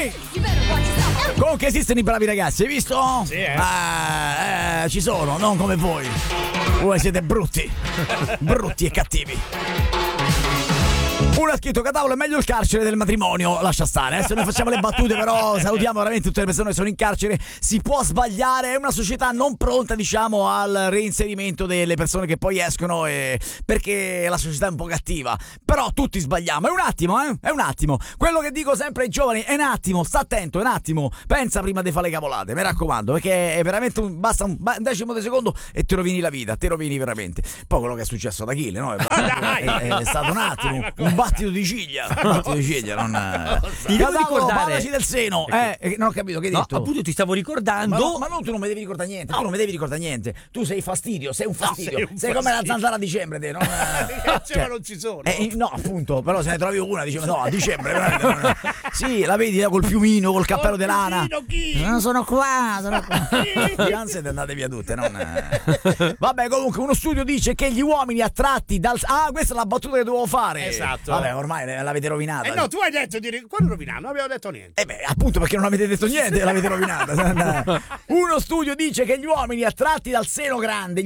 Comunque esistono i bravi ragazzi, hai visto? Sì, ci sono, non come voi. Voi siete brutti. Brutti e cattivi. Uno ha scritto: Catavolo, è meglio il carcere del matrimonio. Lascia stare, se noi facciamo le battute, però salutiamo veramente tutte le persone che sono in carcere. Si può sbagliare, è una società non pronta, diciamo, al reinserimento delle persone che poi escono, perché la società è un po' cattiva. Però tutti sbagliamo, è un attimo. Quello che dico sempre ai giovani è un attimo, sta attento, un attimo, pensa prima di fare le cavolate, mi raccomando, perché è veramente basta un decimo di secondo e ti rovini la vita, ti rovini veramente. Poi quello che è successo ad Achille, no? È stato un attimo, un battito di ciglia, non ti devo ricordare, parlaci del seno, non ho capito che hai detto. Appunto ti stavo ricordando, ma non, tu non mi devi ricordare niente, tu non mi devi ricordare niente, tu sei fastidio, sei un fastidio, sei come la zanzara a dicembre, te, non ma non ci sono. No, appunto, però se ne trovi una dice no, a dicembre sì, la vedi col piumino, col cappello di lana. Non sono qua. Siete andate via tutte, vabbè, comunque uno studio dice che gli uomini attratti dal questa è la battuta che dovevo fare. Esatto. Vabbè, ormai l'avete rovinata. No, tu hai detto quando rovinare? Non abbiamo detto niente. Appunto, perché non avete detto niente, l'avete rovinata. Uno studio dice che gli uomini attratti dal seno grande,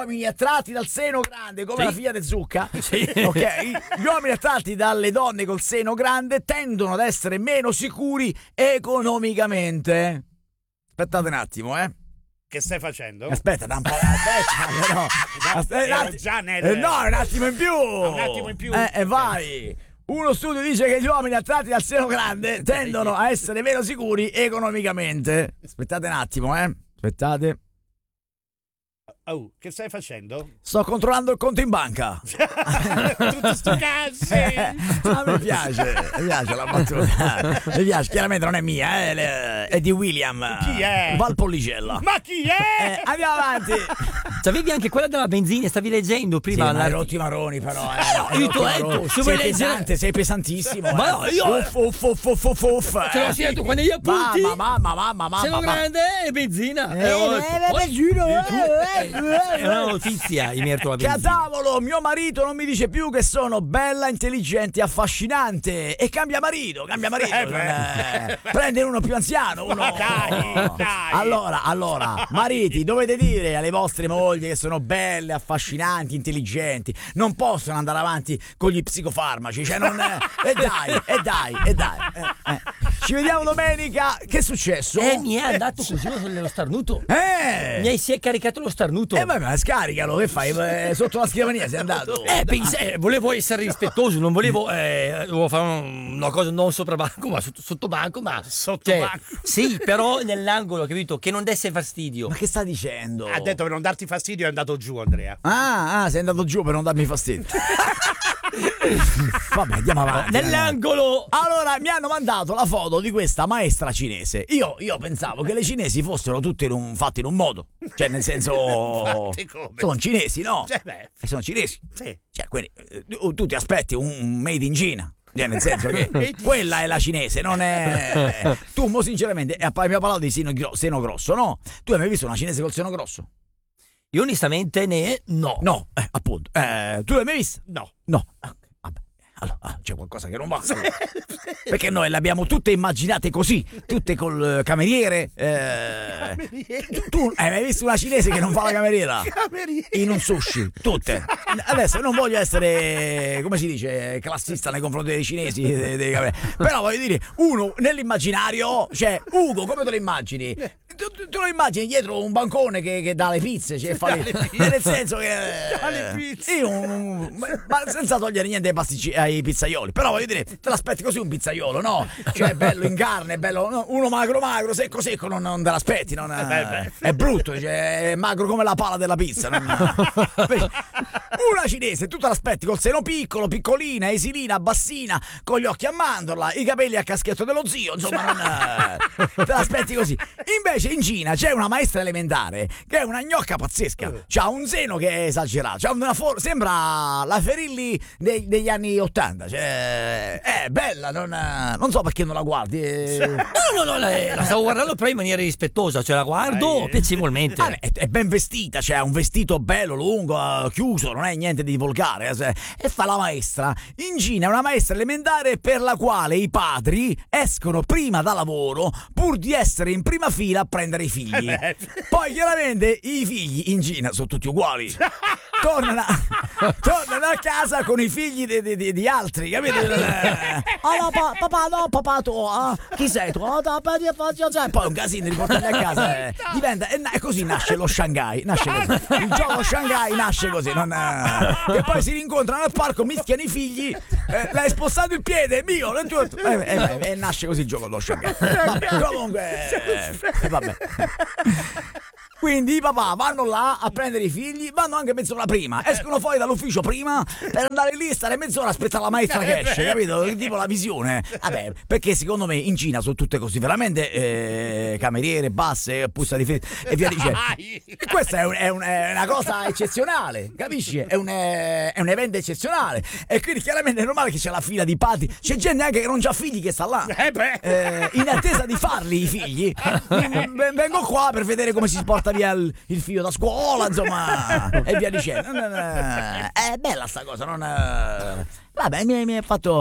come la figlia di Zucca, ok? Gli uomini attratti dalle donne col seno grande tendono ad essere meno sicuri economicamente. Aspettate un attimo, Che stai facendo? Aspetta, un attimo in più. Un attimo in più. Vai. Uno studio dice che gli uomini attratti dal seno grande tendono a essere meno sicuri economicamente. Aspettate un attimo, Aspettate. Oh, che stai facendo? Sto controllando il conto in banca. Tutto sto cazzo. Mi piace la battuta. Mi piace, chiaramente non è mia, è di William. Chi è? Valpolicella. Ma chi è? Andiamo avanti. C'avevi anche quella della benzina, stavi leggendo prima. Sì, ma rotti maroni, però. Io ti ho detto, se vuoi leggere, sei pesantissimo. Ma no, io. Uff. Te l'ho sentito quando gli appunti. Mamma. Seno grande e benzina. È una notizia in merito alla benzina. Catavolo, mio marito non mi dice più che sono bella, intelligente, affascinante e cambia marito. Prende uno più anziano, uno. Dai. Allora, mariti, dovete dire alle vostre mogli che sono belle, affascinanti, intelligenti. Non possono andare avanti con gli psicofarmaci, cioè non e dai. Ci vediamo domenica. Che è successo? Mi è andato così lo starnuto. Si è caricato lo starnuto. Ma scaricalo, che fai? Sotto la scrivania sei andato. Volevo essere rispettoso, non volevo fare una cosa non sopra banco, ma sotto banco, ma banco. Sì, però nell'angolo, capito? Che non desse fastidio. Ma che sta dicendo? Ha detto per non darti fastidio è andato giù, Andrea. Sei andato giù per non darmi fastidio. Vabbè, andiamo avanti. Nell'angolo. Allora, mi hanno mandato la foto di questa maestra cinese. Io pensavo che le cinesi fossero tutte fatte in un modo. Cioè, nel senso, sono cinesi, no? Sono cinesi. Sì. Cioè, quindi tu ti aspetti un made in Cina. Nel senso che quella è la cinese, non è. Tu, sinceramente, abbiamo parlato di seno grosso, no? Tu hai mai visto una cinese col seno grosso? Io onestamente no. No, appunto. Tu l'hai mai vista? No. Vabbè. Allora, c'è qualcosa che non va. Perché noi le abbiamo tutte immaginate così, tutte col cameriere. Tu hai mai visto una cinese che non fa la cameriera? In un sushi, tutte. Adesso non voglio essere, come si dice, classista nei confronti dei cinesi, però voglio dire, uno nell'immaginario, cioè Ugo, come te lo immagini? Tu lo immagini dietro un bancone che dà le pizze, cioè nel senso che ma senza togliere niente ai pasticci, ai pizzaioli, però voglio dire, te l'aspetti così un pizzaiolo, no? Cioè bello in carne, bello, no? Uno magro, secco non te l'aspetti, è brutto, cioè, è magro come la pala della pizza. Una cinese tu te l'aspetti col seno piccolo, piccolina, esilina, bassina, con gli occhi a mandorla, i capelli a caschetto dello zio, insomma te l'aspetti così. Invece in Cina c'è una maestra elementare che è una gnocca pazzesca, c'ha un seno che è esagerato, c'ha una sembra la Ferilli degli anni 80. 80, cioè, è bella, non so perché non la guardi. No, la stavo guardando però in maniera rispettosa, cioè la guardo piacevolmente. È ben vestita, cioè ha un vestito bello, lungo, chiuso, non è niente di volgare. E fa la maestra. In Cina è una maestra elementare per la quale i padri escono prima da lavoro pur di essere in prima fila a prendere i figli. Poi chiaramente i figli in Cina sono tutti uguali. Tornano a casa con i figli di altri, capito? No, papà, tu, chi sei tu? Poi un casino di portarli a casa. Diventa, e così nasce lo Shanghai. Nasce così. Il gioco Shanghai nasce così. E poi si rincontrano al parco, mischiano i figli. L'hai spostato il piede, è mio. E nasce così il gioco dello Shanghai. Vabbè, comunque. Vabbè. Quindi i papà vanno là a prendere i figli, vanno anche mezz'ora prima, escono fuori dall'ufficio prima per andare lì, stare mezz'ora a aspettare la maestra che esce, capito? Tipo la visione. Vabbè, perché secondo me in Cina sono tutte così, veramente cameriere, basse, busta di fretta e via dicendo. Questa è una cosa eccezionale, capisci? È un evento eccezionale. E quindi chiaramente è normale che c'è la fila di padri, c'è gente anche che non ha figli che sta là. In attesa di farli i figli, vengo qua per vedere come si porta via il figlio da scuola, insomma, e via dicendo. È bella sta cosa, non. Vabbè, mi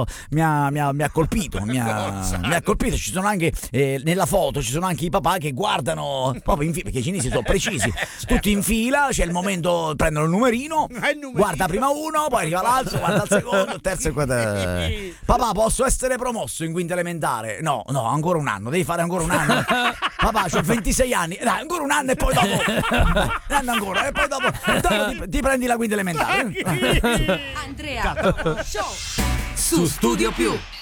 ha colpito, mi ha colpito. Ci sono anche nella foto ci sono anche i papà che guardano proprio in fila, perché i cinesi sono precisi, tutti in fila, c'è il momento, prendono il numerino, guarda prima uno, poi arriva l'altro, guarda il secondo, il terzo e quarto. Papà, posso essere promosso in quinta elementare? No, ancora un anno, devi fare ancora un anno. Papà, ho 26 anni, dai, ancora un anno e poi dopo un anno ancora, e poi dopo ti prendi la quinta elementare. Andrea Show su Studio Più.